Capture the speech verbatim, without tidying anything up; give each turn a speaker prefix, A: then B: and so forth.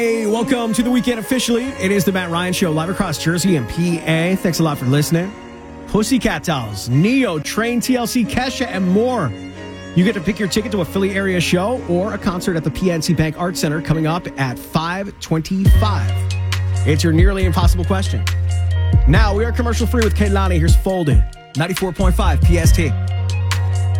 A: Hey, welcome to the weekend officially. It is the Matt Ryan Show live across Jersey and P A. Thanks a lot for listening. Pussycat Dolls, Neo, Train, T L C, Kesha, and more. You get to pick your ticket to a Philly area show or a concert at the P N C Bank Arts Center coming up at five twenty-five. It's your nearly impossible question. Now, we are commercial free with Kehlani. Here's Folded, ninety-four point five P S T.